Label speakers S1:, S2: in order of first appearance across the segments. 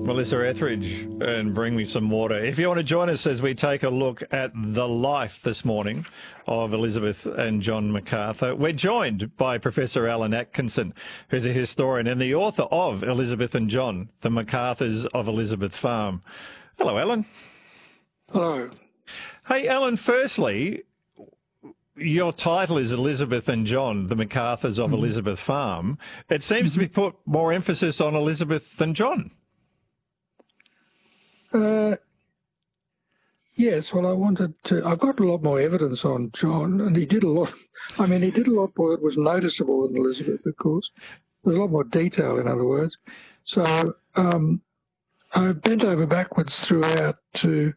S1: Melissa Etheridge and Bring Me Some Water. If you want to join us as we take a look at the life this morning of Elizabeth and John MacArthur, we're joined by Professor Alan Atkinson, who's a historian and the author of Elizabeth and John, The MacArthurs of Elizabeth Farm. Hello, Alan.
S2: Hello.
S1: Hey, Alan, firstly, your title is Elizabeth and John, The MacArthurs of Elizabeth Farm. It seems to be put more emphasis on Elizabeth than John.
S2: Yes, well, I've got a lot more evidence on John, and he did a lot. He did a lot more that was noticeable than Elizabeth, of course. There's a lot more detail, in other words. So I bent over backwards throughout to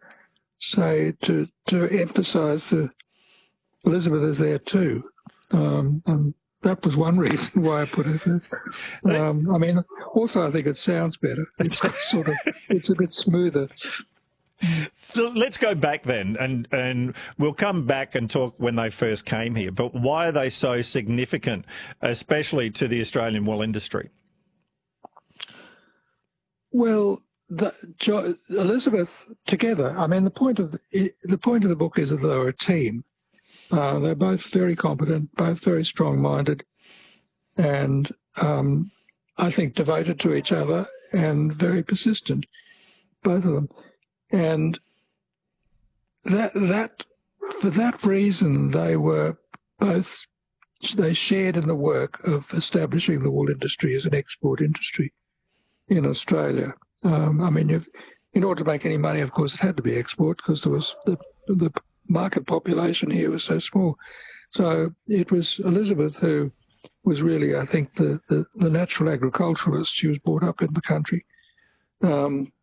S2: emphasise that Elizabeth is there too. And that was one reason why I put it there. Also I think it sounds better. It's a bit smoother.
S1: So let's go back then, and we'll come back and talk when they first came here. But why are they so significant, especially to the Australian wool industry?
S2: Well, Elizabeth together. The point of the book is that they were a team. They're both very competent, both very strong-minded, and I think devoted to each other and very persistent, both of them. And that for that reason, they shared in the work of establishing the wool industry as an export industry in Australia. In order to make any money, of course, it had to be export because there was the market population here was so small. So it was Elizabeth who was really, I think, the natural agriculturalist. She was brought up in the country. And